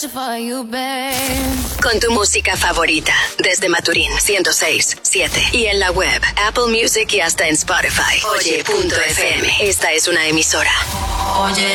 Con tu música favorita, desde Maturín 106.7 y en la web, Apple Music y hasta en Spotify. Oye.fm. Esta es una emisora. Oye.